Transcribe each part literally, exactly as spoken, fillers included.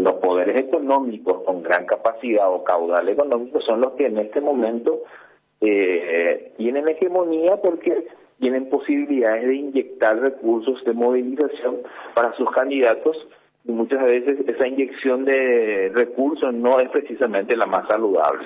los poderes económicos con gran capacidad o caudal económico son los que en este momento eh, tienen hegemonía porque tienen posibilidades de inyectar recursos de movilización para sus candidatos, y muchas veces esa inyección de recursos no es precisamente la más saludable.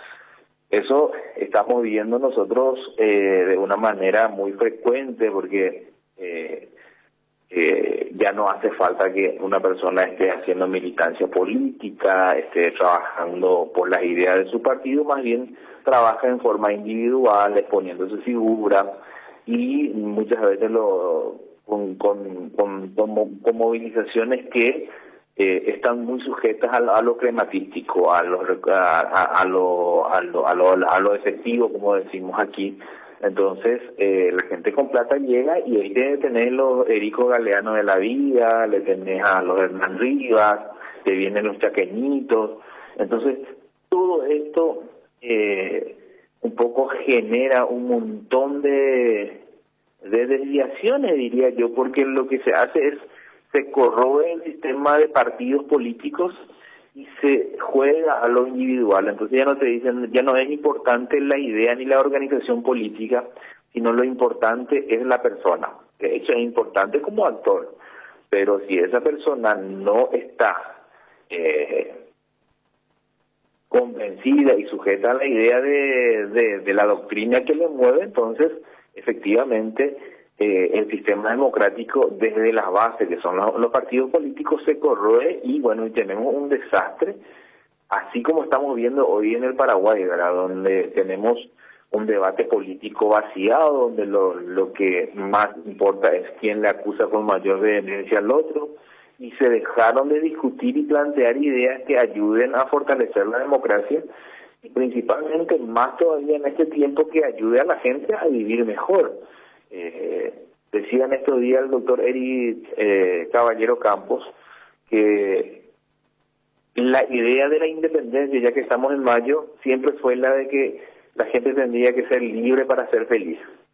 Eso estamos viendo nosotros eh, de una manera muy frecuente porque eh, eh, ya no hace falta que una persona esté haciendo militancia política, esté trabajando por las ideas de su partido, más bien trabaja en forma individual, exponiendo su figura y muchas veces lo con, con, con, con, con movilizaciones que eh, están muy sujetas a, a lo crematístico, a lo, a, a, a, lo, a, lo, a, lo, a lo efectivo, como decimos aquí. Entonces, eh, la gente con plata llega y ahí debe tener los Erico Galeano de la vida, le tenés a los Hernán Rivas, que vienen los chaqueñitos. Entonces, todo esto eh, un poco genera un montón de, de desviaciones, diría yo, porque lo que se hace es, se corroe el sistema de partidos políticos y se juega a lo individual. Entonces ya no te dicen, ya no es importante la idea ni la organización política, sino lo importante es la persona. De hecho es importante como actor, pero si esa persona no está eh, convencida y sujeta a la idea de, de, de la doctrina que le mueve, entonces efectivamente eh, el sistema democrático desde las bases, que son los, los partidos políticos, se corroe y bueno, y tenemos un desastre, así como estamos viendo hoy en el Paraguay, ¿verdad? Donde tenemos un debate político vaciado, donde lo, lo que más importa es quién le acusa con mayor vehemencia al otro, y se dejaron de discutir y plantear ideas que ayuden a fortalecer la democracia, y principalmente, más todavía en este tiempo, que ayude a la gente a vivir mejor. Eh, decía en estos días el doctor Eri eh, Caballero Campos que la idea de la independencia, ya que estamos en mayo, siempre fue la de que la gente tendría que ser libre para ser feliz.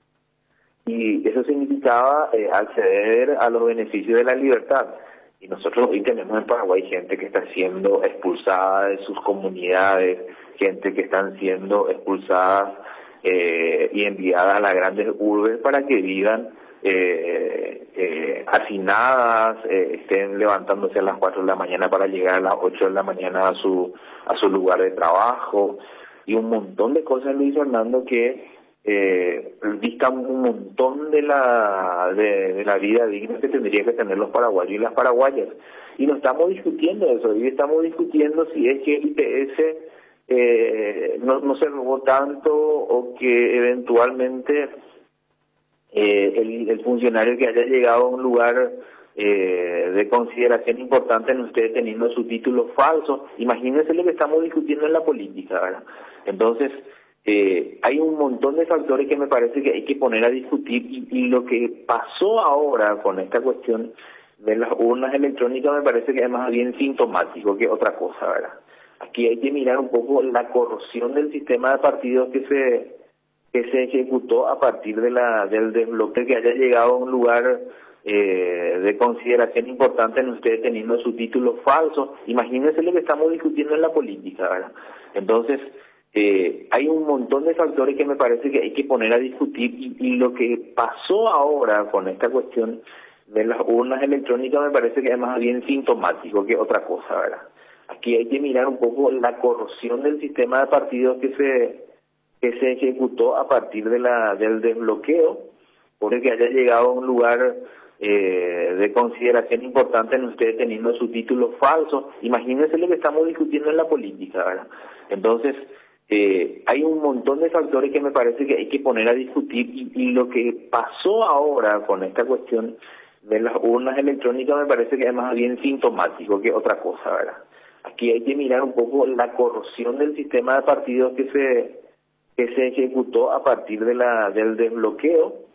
Y eso significaba eh, acceder a los beneficios de la libertad. Y nosotros hoy tenemos en Paraguay gente que está siendo expulsada de sus comunidades, gente que están siendo expulsadas eh, y enviadas a las grandes urbes para que vivan eh, eh, hacinadas, eh, estén levantándose a las cuatro de la mañana para llegar a las ocho de la mañana a su a su lugar de trabajo, y un montón de cosas, Luis Fernando, que eh, distan un montón de la de, de la vida digna que tendrían que tener los paraguayos y las paraguayas. Y no estamos discutiendo eso, hoy estamos discutiendo si es que el I P S eh, no, no se robó tanto, o que eventualmente eh, el, el funcionario que haya llegado a un lugar eh, de consideración importante no esté teniendo su título falso. Imagínense lo que estamos discutiendo en la política, ¿verdad? Entonces, eh, hay un montón de factores que me parece que hay que poner a discutir, y, y lo que pasó ahora con esta cuestión de las urnas electrónicas me parece que es más bien sintomático que otra cosa, ¿verdad? Aquí hay que mirar un poco la corrosión del sistema de partidos que se que se ejecutó a partir de la del desbloque, que haya llegado a un lugar eh, de consideración importante no esté teniendo su título falso. Imagínense lo que estamos discutiendo en la política, ¿verdad? Entonces, eh, hay un montón de factores que me parece que hay que poner a discutir, y, y lo que pasó ahora con esta cuestión de las urnas electrónicas me parece que es más bien sintomático que otra cosa, ¿verdad? Aquí hay que mirar un poco la corrosión del sistema de partidos que se que se ejecutó a partir de la del desbloqueo, porque haya llegado a un lugar eh, de consideración importante no esté teniendo su título falso. Imagínense lo que estamos discutiendo en la política, ¿verdad? Entonces, eh, hay un montón de factores que me parece que hay que poner a discutir, y, y lo que pasó ahora con esta cuestión de las urnas electrónicas me parece que es más bien sintomático que otra cosa, ¿verdad? Aquí hay que mirar un poco la corrosión del sistema de partidos que se que se ejecutó a partir de la del desbloqueo,